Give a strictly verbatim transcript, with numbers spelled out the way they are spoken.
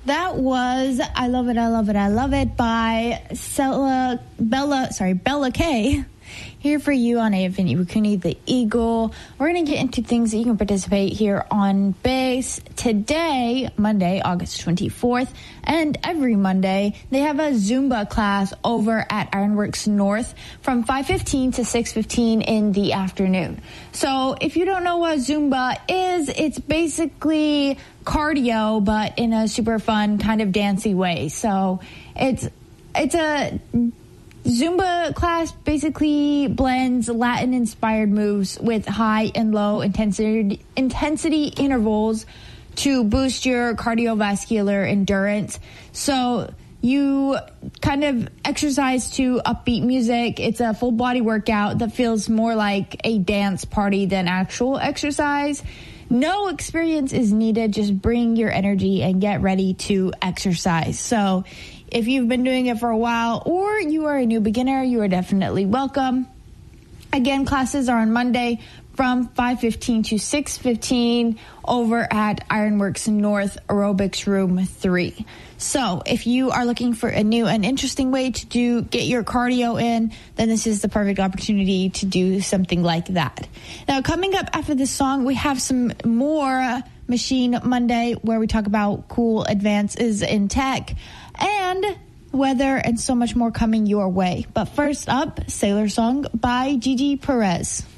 That was I Love It, I Love It, I Love It by Sella, Bella, sorry, Bella K. Here for you on A F N Iwakuni, the Eagle. We're going to get into things that you can participate here on base. Today, Monday, August twenty-fourth, and every Monday, they have a Zumba class over at Ironworks North from five fifteen to six fifteen in the afternoon. So if you don't know what Zumba is, it's basically cardio, but in a super fun kind of dancey way. So it's it's a Zumba class basically blends Latin-inspired moves with high and low intensity intensity intervals to boost your cardiovascular endurance. So you kind of exercise to upbeat music. It's a full body workout that feels more like a dance party than actual exercise. No experience is needed. Just bring your energy and get ready to exercise. So if you've been doing it for a while or you are a new beginner, you are definitely welcome. Again, classes are on Monday from five fifteen to six fifteen over at Ironworks North Aerobics Room three. So if you are looking for a new and interesting way to do get your cardio in, then this is the perfect opportunity to do something like that. Now, coming up after this song, we have some more Machine Monday where we talk about cool advances in tech and weather and so much more coming your way. But first up, Sailor Song by Gigi Perez.